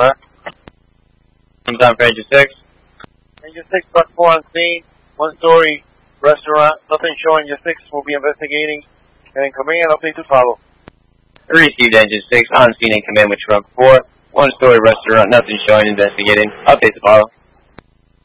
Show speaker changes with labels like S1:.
S1: fire.
S2: Sometime for Engine 6.
S1: Engine 6, Buck 4 on scene. One-story restaurant. Nothing showing. Engine 6 will be investigating. And in command, update to follow.
S2: Received Engine 6 on scene in command with truck 4. One-story restaurant. Nothing showing. Investigating. Update to follow.